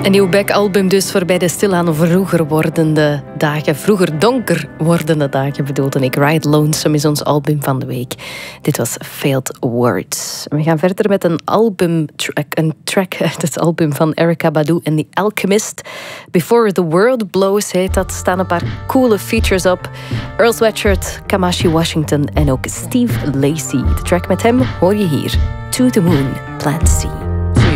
Een nieuw Beck-album dus voorbij de stilaan vroeger wordende dagen. Vroeger donker wordende dagen bedoelde ik. Ride Lonesome is ons album van de week. Dit was Failed Words. We gaan verder met een track uit het album van Erykah Badu en The Alchemist. Before the World Blows heet dat. Staan een paar coole features op. Earl Sweatshirt, Kamasi Washington en ook Steve Lacy. De track met hem hoor je hier. To the Moon, Plant C.